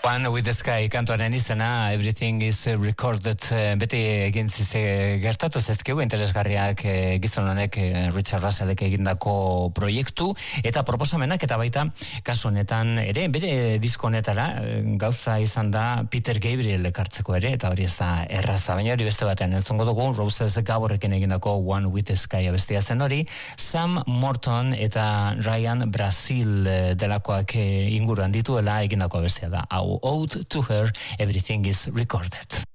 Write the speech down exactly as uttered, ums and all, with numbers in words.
One with the Sky kantuaren izena, Everything is Recorded, beti egin zize gertatu zezkegu interesgarriak gizon honek Richard Russellek egindako proiektu eta proposamenak, eta baita kasu honetan ere, bere disko honetara gauza izan da Peter Gabriel ekartzeko ere, eta hori ez da erraza, baina hori beste batean entzungo dugu, Roses Gaborrekin egindako One with the Sky abestia zen hori, Sam Morton eta Ryan Brazil delakoak inguruan dituela egindako abestia da, hau Ode to Her, Everything is Recorded.